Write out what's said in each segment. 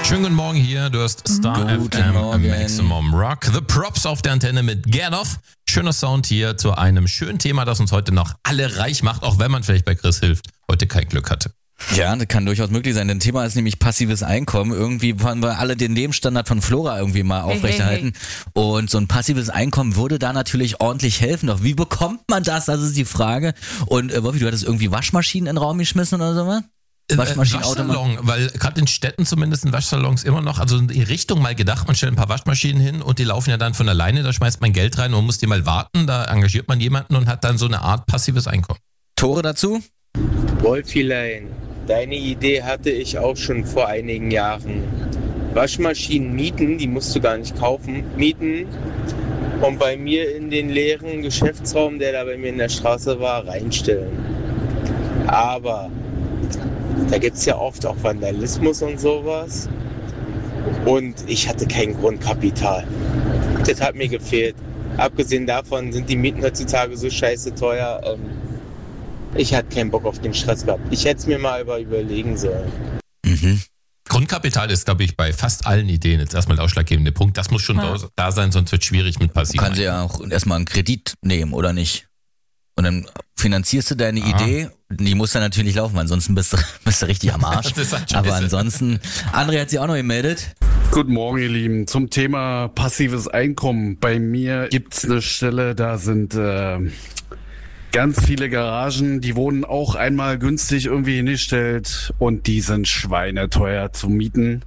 Schönen guten Morgen hier, du hast Star FM Maximum Rock. The Props auf der Antenne mit Get Off. Schöner Sound hier zu einem schönen Thema, das uns heute noch alle reich macht, auch wenn man vielleicht bei Chris hilft, heute kein Glück hatte. Ja, das kann durchaus möglich sein. Denn Thema ist nämlich passives Einkommen. Irgendwie wollen wir alle den Lebensstandard von Flora irgendwie mal aufrechterhalten. Und so ein passives Einkommen würde da natürlich ordentlich helfen. Doch wie bekommt man das? Das ist die Frage. Und Wolfi, du hattest irgendwie Waschmaschinen in den Raum geschmissen oder sowas? Waschsalon, weil gerade in Städten zumindest in Waschsalons immer noch, also in die Richtung mal gedacht, man stellt ein paar Waschmaschinen hin und die laufen ja dann von alleine, da schmeißt man Geld rein und muss die mal warten, da engagiert man jemanden und hat dann so eine Art passives Einkommen. Tore dazu? Wolfilein, deine Idee hatte ich auch schon vor einigen Jahren. Waschmaschinen mieten, die musst du gar nicht kaufen, mieten und bei mir in den leeren Geschäftsraum, der da bei mir in der Straße war, reinstellen. Aber da gibt es ja oft auch Vandalismus und sowas. Und ich hatte kein Grundkapital. Das hat mir gefehlt. Abgesehen davon sind die Mieten heutzutage so scheiße teuer. Ich hatte keinen Bock auf den Stress gehabt. Ich hätte es mir mal überlegen sollen. Grundkapital ist, glaube ich, bei fast allen Ideen jetzt erstmal der ausschlaggebende Punkt. Das muss schon da sein, sonst wird es schwierig mit passiv. Kannst du ja auch erstmal einen Kredit nehmen, oder nicht? Und dann finanzierst du deine Idee, die muss dann natürlich laufen, ansonsten bist du richtig am Arsch. Aber ansonsten, André hat sich auch noch gemeldet. Guten Morgen, ihr Lieben. Zum Thema passives Einkommen. Bei mir gibt's eine Stelle, da sind ganz viele Garagen, die wurden auch einmal günstig irgendwie hingestellt und die sind schweineteuer zu mieten.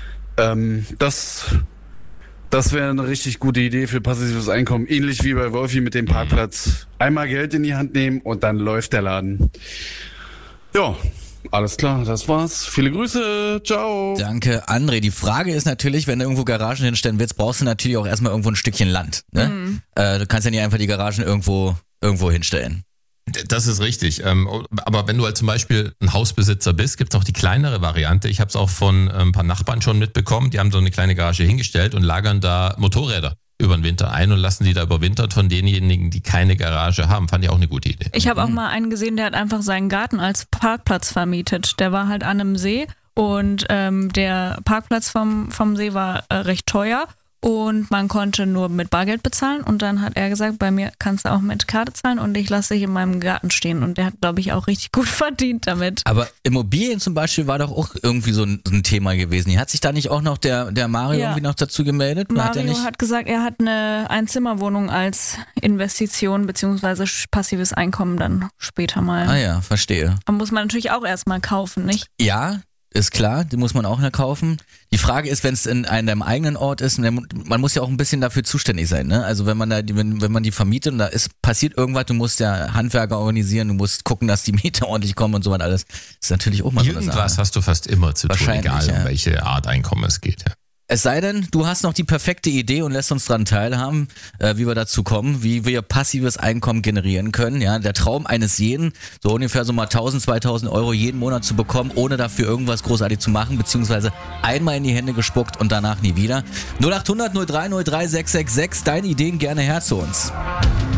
Das wäre eine richtig gute Idee für passives Einkommen. Ähnlich wie bei Wolfi mit dem Parkplatz. Einmal Geld in die Hand nehmen und dann läuft der Laden. Ja, alles klar, das war's. Viele Grüße, ciao. Danke, André. Die Frage ist natürlich, wenn du irgendwo Garagen hinstellen willst, brauchst du natürlich auch erstmal irgendwo ein Stückchen Land. Ne? Du kannst ja nicht einfach die Garagen irgendwo hinstellen. Das ist richtig. Aber wenn du halt zum Beispiel ein Hausbesitzer bist, gibt es auch die kleinere Variante. Ich habe es auch von ein paar Nachbarn schon mitbekommen. Die haben so eine kleine Garage hingestellt und lagern da Motorräder über den Winter ein und lassen die da überwintert von denjenigen, die keine Garage haben. Fand ich auch eine gute Idee. Ich habe auch mal einen gesehen, der hat einfach seinen Garten als Parkplatz vermietet. Der war halt an einem See und der Parkplatz vom See war recht teuer. Und man konnte nur mit Bargeld bezahlen und dann hat er gesagt, bei mir kannst du auch mit Karte zahlen und ich lasse dich in meinem Garten stehen und der hat, glaube ich, auch richtig gut verdient damit. Aber Immobilien zum Beispiel war doch auch irgendwie so ein Thema gewesen. Hat sich da nicht auch noch der Mario irgendwie noch dazu gemeldet? Mario hat gesagt, er hat eine Einzimmerwohnung als Investition bzw. passives Einkommen dann später mal. Ah ja, verstehe. Aber muss man natürlich auch erstmal kaufen, nicht? Ja, ist klar, die muss man auch noch kaufen. Die Frage ist, wenn es in einem eigenen Ort ist, man muss ja auch ein bisschen dafür zuständig sein, ne? Also wenn man die vermietet und da passiert irgendwas, du musst ja Handwerker organisieren, du musst gucken, dass die Mieter ordentlich kommen und so was alles. Das ist natürlich auch mal so eine Sache. Irgendwas hast du fast immer zu tun, egal um welche Art Einkommen es geht, ja. Es sei denn, du hast noch die perfekte Idee und lässt uns daran teilhaben, wie wir dazu kommen, wie wir passives Einkommen generieren können. Ja, der Traum eines jeden, so ungefähr so mal 1.000, 2.000 Euro jeden Monat zu bekommen, ohne dafür irgendwas großartig zu machen, beziehungsweise einmal in die Hände gespuckt und danach nie wieder. 0800 03 03 666, deine Ideen gerne her zu uns.